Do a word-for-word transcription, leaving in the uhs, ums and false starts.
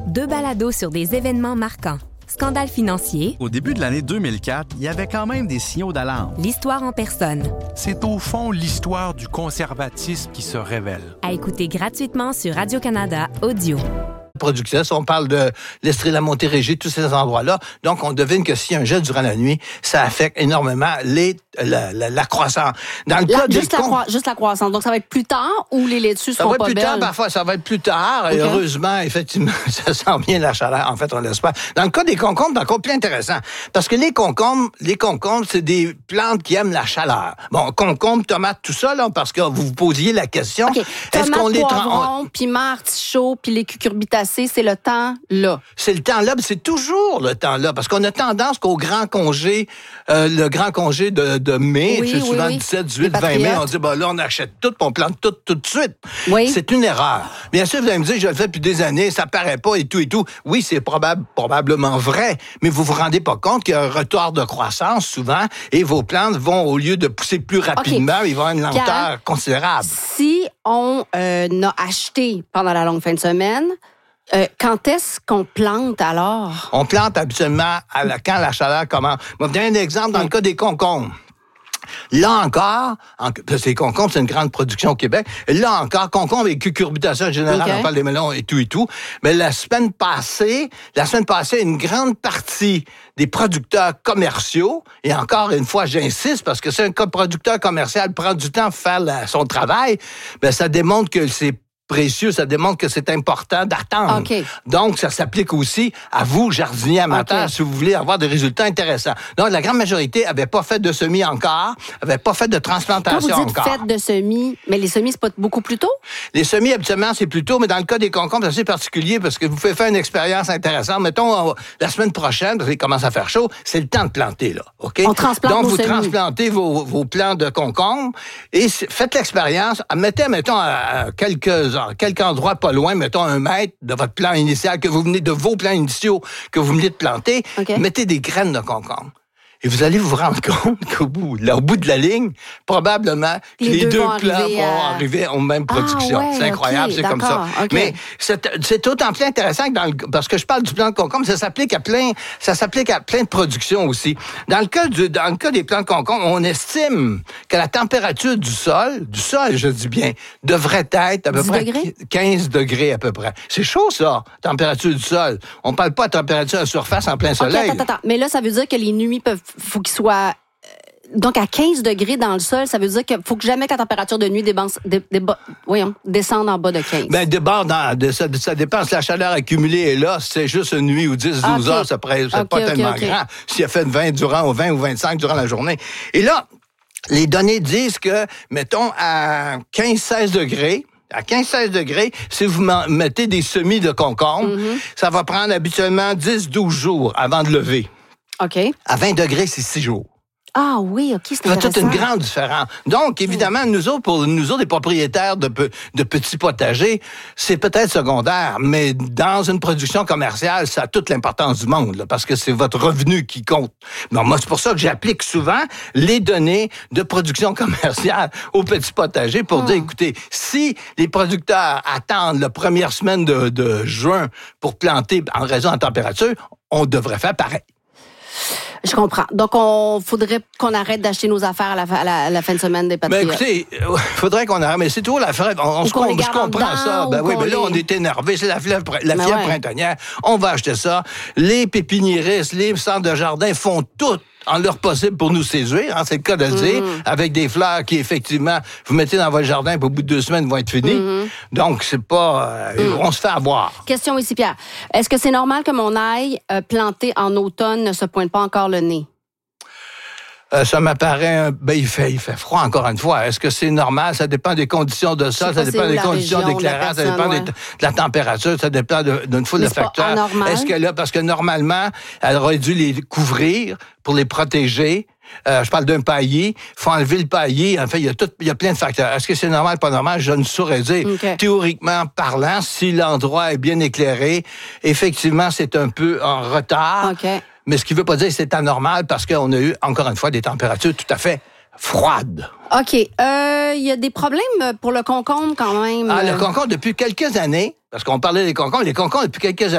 Deux balados sur des événements marquants. Scandale financier. Au début de l'année deux mille quatre, il y avait quand même des signaux d'alarme. L'histoire en personne. C'est au fond l'histoire du conservatisme qui se révèle. À écouter gratuitement sur Radio-Canada Audio. Productrice, on parle de l'Estrie-la-Montérégie, tous ces endroits-là. Donc, on devine que s'il y a un jet durant la nuit, ça affecte énormément les, la, la, la croissance. Dans le la, cas juste, des la con... croi... juste la croissance. Donc, ça va être plus tard ou les laitues seront pas belles? Ça va être plus tard, parfois, ça va être plus tard. Okay. Et heureusement, effectivement, ça sent bien la chaleur. En fait, on l'espère. Dans le cas des concombres, c'est encore plus intéressant. Parce que les concombres, les concombres, c'est des plantes qui aiment la chaleur. Bon, concombres, tomates, tout ça, là, parce que vous vous posiez la question. Okay. Est-ce tomates, qu'on les poivrons, on... piment, artichaut, puis les cucurbitacées, c'est le temps là. C'est le temps là, mais c'est toujours le temps là, parce qu'on a tendance qu'au grand congé, euh, le grand congé de, de mai, oui, c'est souvent oui, oui. dix-sept, dix-huit, vingt mai, on dit, ben là, on achète tout, on plante tout, tout de suite. Oui. C'est une erreur. Bien sûr, vous allez me dire, je le fais depuis des années, ça paraît pas et tout et tout. Oui, c'est probable, probablement vrai, mais vous vous rendez pas compte qu'il y a un retard de croissance souvent, et vos plantes vont, au lieu de pousser plus rapidement, okay. ils vont avoir une lenteur Car, considérable. Si on euh, a acheté pendant la longue fin de semaine, Euh, quand est-ce qu'on plante alors? On plante habituellement à la, quand la chaleur commence. Je vais vous donner un exemple dans le cas des concombres. Là encore, en, parce que les concombres, c'est une grande production au Québec. Là encore, concombres et cucurbitacées en général, okay. on parle des melons et tout et tout. Mais la semaine passée, la semaine passée, une grande partie des producteurs commerciaux, et encore une fois, j'insiste, parce que si un producteur commercial prend du temps pour faire la, son travail, ben ça démontre que c'est précieux, ça démontre que c'est important d'attendre. Okay. Donc, ça s'applique aussi à vous, jardiniers amateurs, okay. si vous voulez avoir des résultats intéressants. Donc, la grande majorité n'avait pas fait de semis encore, n'avait pas fait de transplantation encore. Quand vous dites encore. faites de semis, mais les semis, c'est pas beaucoup plus tôt? Les semis, habituellement, c'est plus tôt, mais dans le cas des concombres, c'est assez particulier parce que vous pouvez faire une expérience intéressante. Mettons, la semaine prochaine, parce qu'il commence à faire chaud, c'est le temps de planter, là. OK? On transplante Donc, nos vous semis. transplantez vos, vos plants de concombres et faites l'expérience. Mettez, mettons, à, à quelques quelques endroits pas loin, mettons un mètre de votre plan initial, que vous venez de vos plants initiaux que vous venez de planter, okay. mettez des graines de concombre. Et vous allez vous rendre compte qu'au bout, là, au bout de la ligne, probablement que les, les deux, deux plants vont à... arriver aux mêmes productions. Ah, ouais, c'est incroyable, okay, c'est comme ça. Okay. Mais c'est, c'est autant plus intéressant que dans le, parce que je parle du plant de concombre, ça s'applique à plein, ça s'applique à plein de productions aussi. Dans le cas du, dans le cas des plants de concombre, on estime que la température du sol, du sol, je dis bien, devrait être à peu près degrés? quinze degrés à peu près. C'est chaud, ça, température du sol. On parle pas de température à surface en plein soleil. Okay, attends, attends. Mais là, ça veut dire que les nuits peuvent faut qu'il soit donc à quinze degrés dans le sol, ça veut dire qu'il faut que jamais que la température de nuit dépense, dé, dé, voyons, descende en bas de quinze. Ben déborde dans, de, ça, ça dépend si la chaleur accumulée est là. Si c'est juste une nuit ou dix, douze okay. heures, ça ne okay, pas okay, tellement okay. grand. S'il a fait vingt durant ou vingt ou vingt-cinq durant la journée. Et là, les données disent que, mettons, à quinze seize degrés, à quinze seize degrés, si vous mettez des semis de concombre, mm-hmm. ça va prendre habituellement dix douze jours avant de lever. OK. À vingt degrés, c'est six jours. Ah oui, OK, c'est intéressant. Ça fait toute une grande différence. Donc, évidemment, nous autres, pour nous autres, les propriétaires de, de petits potagers, c'est peut-être secondaire, mais dans une production commerciale, ça a toute l'importance du monde, là, parce que c'est votre revenu qui compte. Donc, moi, c'est pour ça que j'applique souvent les données de production commerciale aux petits potagers pour hum. dire, écoutez, si les producteurs attendent la première semaine de, de juin pour planter en raison de la température, on devrait faire pareil. Je comprends. Donc, on faudrait qu'on arrête d'acheter nos affaires à la, à la, à la fin de semaine des Patriotes. Mais écoutez, il faudrait qu'on arrête. Mais c'est toujours la fièvre. On, on se comprend ça. Ben oui, mais là, on est énervé. C'est la fièvre, la fièvre ouais. printanière. On va acheter ça. Les pépiniéristes, les centres de jardin font tout en leur possible pour nous séduire, hein, c'est le cas de le mm-hmm. dire, avec des fleurs qui, effectivement, vous mettez dans votre jardin, puis au bout de deux semaines, vont être finies. Mm-hmm. Donc, c'est pas... Euh, mm. On se fait avoir. Question ici, Pierre. Est-ce que c'est normal que mon ail euh, planté en automne ne se pointe pas encore le nez? Euh, ça m'apparaît... Un... Ben, il fait, il fait froid, encore une fois. Est-ce que c'est normal? Ça dépend des conditions de sol, ça dépend des conditions d'éclairage, ça dépend ouais. de, de la température, ça dépend de, d'une foule Mais de facteurs. Anormal. Est-ce que là, parce que normalement, elle aurait dû les couvrir pour les protéger. Euh, je parle d'un paillis. Il faut enlever le paillis. En fait, il y a tout, il y a plein de facteurs. Est-ce que c'est normal, pas normal? Je ne saurais dire. Okay. Théoriquement parlant, si l'endroit est bien éclairé, effectivement, c'est un peu en retard. Okay. Mais ce qui ne veut pas dire que c'est anormal parce qu'on a eu, encore une fois, des températures tout à fait froides. OK. Il euh, y a des problèmes pour le concombre quand même. Ah, le concombre, depuis quelques années, parce qu'on parlait des concombres, les concombres, depuis quelques